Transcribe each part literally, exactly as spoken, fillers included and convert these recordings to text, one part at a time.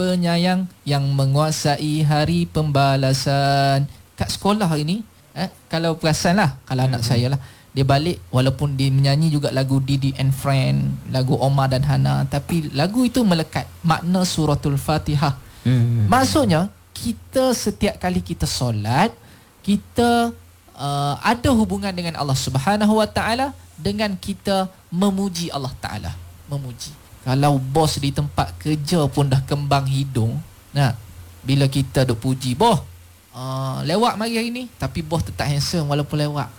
penyayang yang menguasai hari pembalasan. Kat sekolah hari ni, eh, kalau perasan lah, kalau anak saya lah, dia balik walaupun dia menyanyi juga lagu Didi and Friend, lagu Omar dan Hana, tapi lagu itu melekat makna suratul Fatihah. Hmm. Maksudnya kita setiap kali kita solat, kita uh, ada hubungan dengan Allah Subhanahu Wa Taala dengan kita memuji Allah Taala, memuji. Kalau bos di tempat kerja pun dah kembang hidung, nah, bila kita duk puji, boh, uh, lewat mari hari ni, tapi bos tetap handsome walaupun lewat.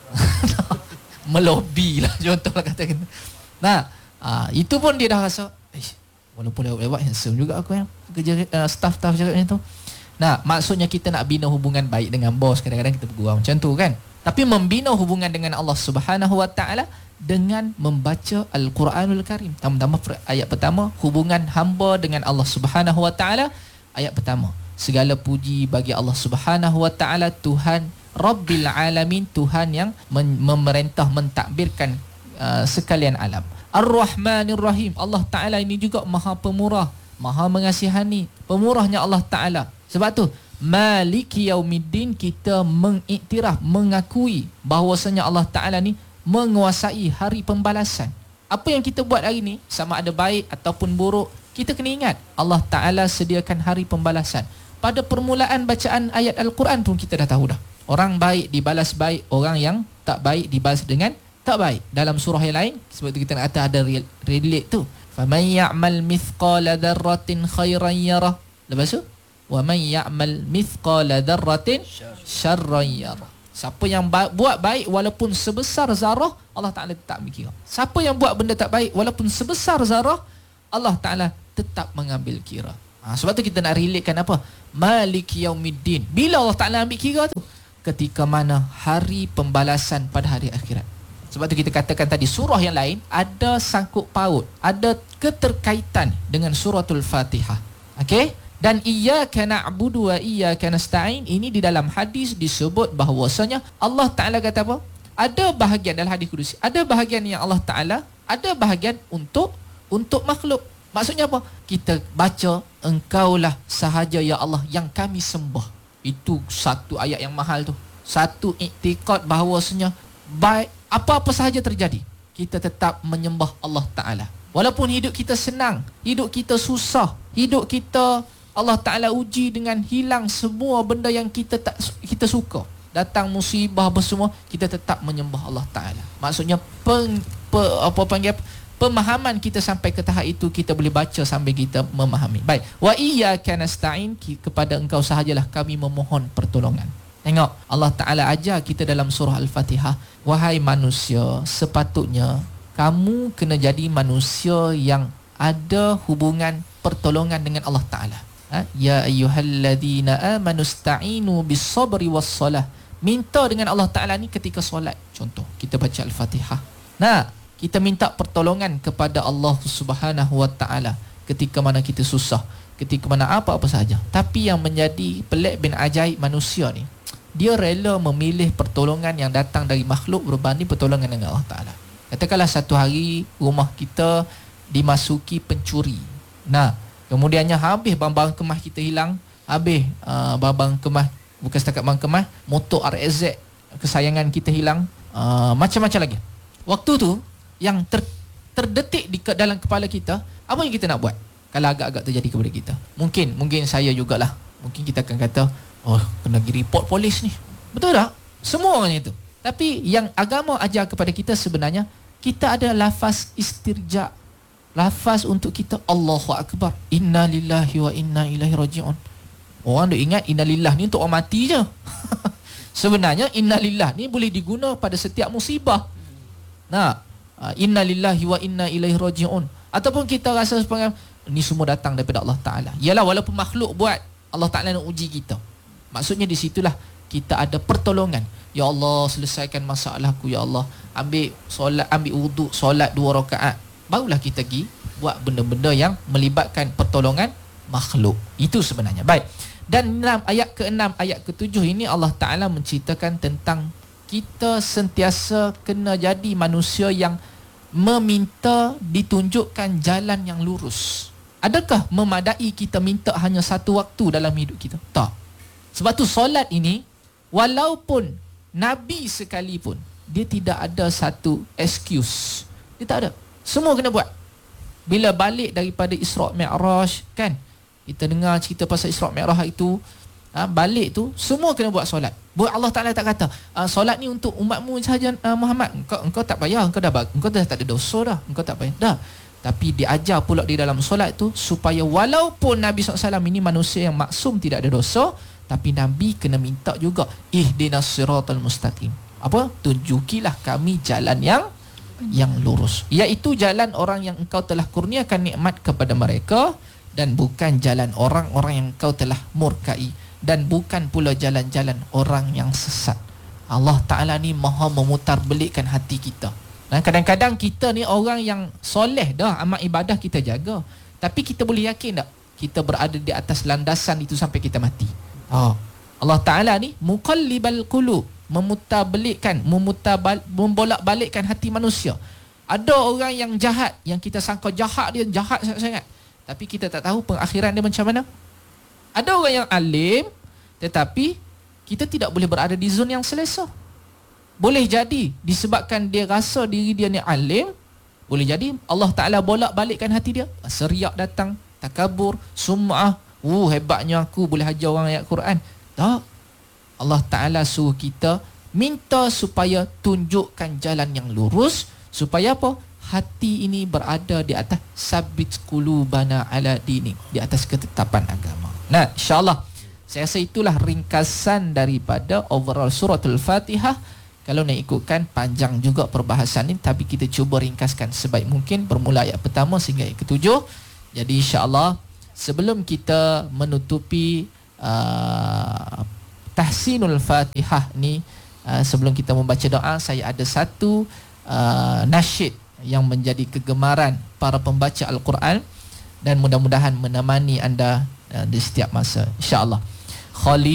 Melobi lah, contohlah kata kita. Nah, uh, itu pun dia dah rasa, walaupun lewat-lewat handsome juga aku yang kerja, uh, staff-staff cakap macam tu. Nah, maksudnya kita nak bina hubungan baik dengan bos, kadang-kadang kita bergurau macam tu kan. Tapi membina hubungan dengan Allah Subhanahu Wa Taala dengan membaca Al-Quranul Karim. Tambah-tambah ayat pertama, hubungan hamba dengan Allah Subhanahu Wa Taala. Ayat pertama, segala puji bagi Allah Subhanahu Wa Taala, Tuhan Rabbil Alamin, Tuhan yang men- memerintah, mentadbirkan uh, sekalian alam. Ar-Rahmanir Rahim, Allah Ta'ala ini juga maha pemurah, maha mengasihani. Pemurahnya Allah Ta'ala. Sebab tu Maliki Yaumiddin, kita mengiktiraf, mengakui bahawasanya Allah Ta'ala ni menguasai hari pembalasan. Apa yang kita buat hari ni, sama ada baik ataupun buruk, kita kena ingat Allah Ta'ala sediakan hari pembalasan. Pada permulaan bacaan ayat Al-Quran pun kita dah tahu dah, orang baik dibalas baik, orang yang tak baik dibalas dengan tak baik. Dalam surah yang lain, sebab tu kita nak kata ada relate tu, faman ya'mal mithqala dzarratin khairan yarah. Lepas tu, wa man ya'mal mithqala dzarratin syarran yarah. Siapa yang ba- buat baik walaupun sebesar zarah, Allah Ta'ala tetap mikir. Siapa yang buat benda tak baik walaupun sebesar zarah, Allah Ta'ala tetap mengambil kira. Ha, sebab tu kita nak relatekan apa? Maliki Yaumiddin. Bila Allah Ta'ala ambil kira tu? Ketika mana hari pembalasan pada hari akhirat. Sebab tu kita katakan tadi, surah yang lain ada sangkut paut, ada keterkaitan dengan suratul Fatihah. Okey? Dan iyyaka na'budu wa iyyaka nasta'in, ini di dalam hadis disebut bahawasanya Allah Ta'ala kata apa? Ada bahagian dalam hadis kudusi, ada bahagian yang Allah Ta'ala, ada bahagian untuk untuk makhluk. Maksudnya apa? Kita baca, engkaulah sahaja ya Allah yang kami sembah. Itu satu ayat yang mahal tu. Satu iktikad bahawasanya baik apa-apa sahaja terjadi, kita tetap menyembah Allah Ta'ala. Walaupun hidup kita senang, hidup kita susah, hidup kita Allah Ta'ala uji dengan hilang semua benda yang kita tak kita suka, datang musibah bersemua, kita tetap menyembah Allah Ta'ala. Maksudnya peng, pe, apa panggil pemahaman kita sampai ke tahap itu, kita boleh baca sampai kita memahami. Baik, wa iyyaka nasta'in, kepada engkau sahajalah kami memohon pertolongan. Tengok, Allah Ta'ala ajar kita dalam surah Al-Fatihah, wahai manusia, sepatutnya kamu kena jadi manusia yang ada hubungan pertolongan dengan Allah Ta'ala. Ha? Ya ayyuhalladzina amanu sta'inu bis-sabri was-salah. Minta dengan Allah Ta'ala ni ketika solat. Contoh, kita baca Al-Fatihah. Nah, kita minta pertolongan kepada Allah Subhanahu Wa Ta'ala ketika mana kita susah, ketika mana apa-apa sahaja. Tapi yang menjadi pelik bin ajaib manusia ni, dia rela memilih pertolongan yang datang dari makhluk berbanding pertolongan dengan Allah Ta'ala. Katakanlah satu hari rumah kita dimasuki pencuri. Nah, kemudiannya habis barang-barang kemas kita hilang, habis uh, barang-barang kemas, bukan setakat barang kemas, motor R X Z kesayangan kita hilang, uh, macam-macam lagi. Waktu tu yang ter, terdetik di dalam kepala kita, apa yang kita nak buat kalau agak-agak terjadi kepada kita? Mungkin mungkin saya jugalah, mungkin kita akan kata, oh, kena pergi report polis ni. Betul tak? Semua orang itu. Tapi yang agama ajar kepada kita sebenarnya, kita ada lafaz istirja, lafaz untuk kita Allahu Akbar, inna lillahi wa inna ilaihi raji'un. Orang duk ingat inna lillah ni untuk orang mati je. Sebenarnya inna lillah ni boleh diguna pada setiap musibah. Nah, inna lillahi wa inna ilaihi raji'un. Ataupun kita rasa sepanjang ni semua datang daripada Allah Ta'ala. Yalah, walaupun makhluk buat, Allah Ta'ala nak uji kita. Maksudnya di situlah kita ada pertolongan. Ya Allah, selesaikan masalahku ya Allah. Ambil solat, ambil wuduk, solat dua rakaat. Barulah kita pergi buat benda-benda yang melibatkan pertolongan makhluk. Itu sebenarnya. Baik. Dan dalam ayat ke-enam, ayat ke-tujuh ini Allah Ta'ala menceritakan tentang kita sentiasa kena jadi manusia yang meminta ditunjukkan jalan yang lurus. Adakah memadai kita minta hanya satu waktu dalam hidup kita? Tak. Sebab tu solat ini, walaupun Nabi sekalipun, dia tidak ada satu excuse. Dia tak ada. Semua kena buat. Bila balik daripada Isra' Mi'raj, kan, kita dengar cerita pasal Isra' Mi'raj itu, ha, balik tu semua kena buat solat. Buat Allah Ta'ala tak kata solat ni untuk umatmu sahaja, uh, Muhammad, engkau, engkau tak payah, engkau dah, engkau dah tak ada dosa dah, engkau tak payah dah. Tapi diajar pula di dalam solat tu supaya walaupun Nabi sallallahu alaihi wasallam ini manusia yang maksum, tidak ada dosa, tapi Nabi kena minta juga, ihdinas siratal mustaqim. Apa? Tunjukilah kami jalan yang yang lurus, iaitu jalan orang yang engkau telah kurniakan nikmat kepada mereka, dan bukan jalan orang-orang yang engkau telah murkai, dan bukan pula jalan-jalan orang yang sesat. Allah Ta'ala ni maha memutar belikkan hati kita. Dan kadang-kadang kita ni orang yang soleh dah, amal ibadah kita jaga, tapi kita boleh yakin tak kita berada di atas landasan itu sampai kita mati? Oh, Allah Ta'ala ni muqallibal qulub, memutar belikkan, memutar bal- membolak-balikkan hati manusia. Ada orang yang jahat, yang kita sangka jahat, dia jahat sangat-sangat, tapi kita tak tahu pengakhiran dia macam mana. Ada orang yang alim, tetapi kita tidak boleh berada di zon yang selesa. Boleh jadi disebabkan dia rasa diri dia ni alim, boleh jadi Allah Ta'ala bolak-balikkan hati dia, seriak datang, takabur, sum'ah, oh hebatnya aku boleh hajar orang ayat Quran. Tak. Allah Ta'ala suruh kita minta supaya tunjukkan jalan yang lurus, supaya apa? Hati ini berada di atas sabit qulubana ala dinik, di atas ketetapan agama. Nah, insyaAllah saya rasa itulah ringkasan daripada overall suratul Fatihah. Kalau nak ikutkan panjang juga perbahasan ini, tapi kita cuba ringkaskan sebaik mungkin, bermula ayat pertama sehingga ayat ketujuh. Jadi insya-Allah sebelum kita menutupi uh, tahsinul Fatihah ni, uh, sebelum kita membaca doa, saya ada satu uh, nasyid yang menjadi kegemaran para pembaca Al-Quran dan mudah-mudahan menemani anda uh, di setiap masa, insya-Allah. Khali